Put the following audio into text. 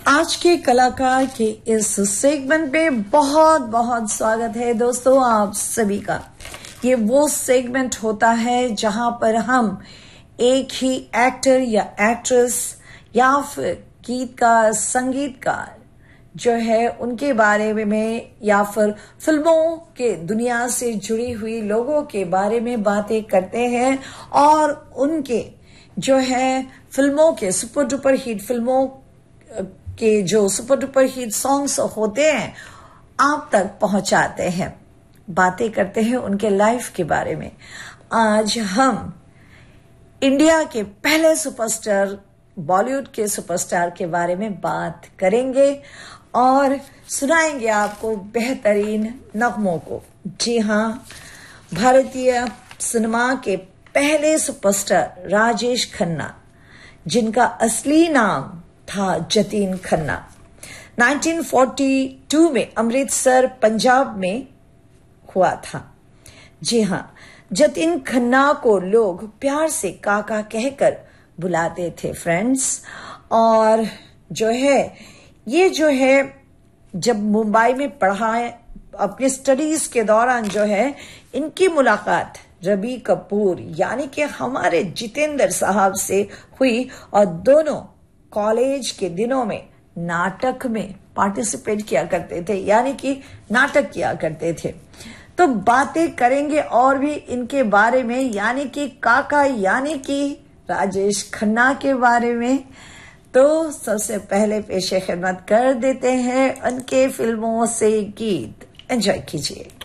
आज के कलाकार के इस सेगमेंट में बहुत बहुत स्वागत है दोस्तों आप सभी का। ये वो सेगमेंट होता है जहां पर हम एक ही एक्टर या एक्ट्रेस या फिर गीतकार संगीतकार जो है उनके बारे में या फिर फिल्मों के दुनिया से जुड़ी हुई लोगों के बारे में बातें करते हैं और उनके जो है फिल्मों के सुपर डुपर हिट फिल्मों के जो सुपर डुपर हिट सॉन्ग्स होते हैं आप तक पहुंचाते हैं, बातें करते हैं उनके लाइफ के बारे में। आज हम इंडिया के पहले सुपरस्टार, बॉलीवुड के सुपरस्टार के बारे में बात करेंगे और सुनाएंगे आपको बेहतरीन नगमों को। जी हाँ, भारतीय सिनेमा के पहले सुपरस्टार राजेश खन्ना, जिनका असली नाम था जतीन खन्ना, 1942 में अमृतसर पंजाब में हुआ था। जी हाँ, जतीन खन्ना को लोग प्यार से काका कहकर बुलाते थे फ्रेंड्स। और जो है जब मुंबई में पढ़ा अपने स्टडीज के दौरान जो है इनकी मुलाकात रवि कपूर यानी कि हमारे जितेंद्र साहब से हुई और दोनों कॉलेज के दिनों में नाटक में पार्टिसिपेट किया करते थे, यानी कि नाटक किया करते थे। तो बातें करेंगे और भी इनके बारे में, यानी कि काका यानी कि राजेश खन्ना के बारे में। तो सबसे पहले पेशे खिदमत कर देते हैं उनके फिल्मों से गीत, एंजॉय कीजिए।